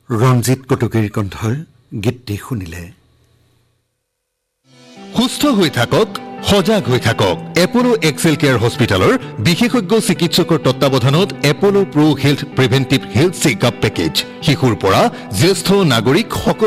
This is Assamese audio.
ৰঞ্জিত কটকীৰ কণ্ঠৰ গীতটি শুনিলে। সুস্থ হৈ থাকক, সজাগ হৈ থাকক। এপলো এক্সেল কেয়াৰ হস্পিটেলৰ বিশেষজ্ঞ চিকিৎসকৰ তত্বাৱধানত এপলো প্ৰ' health preventive health checkup package শিশুৰ পৰা জ্যেষ্ঠ নাগৰিক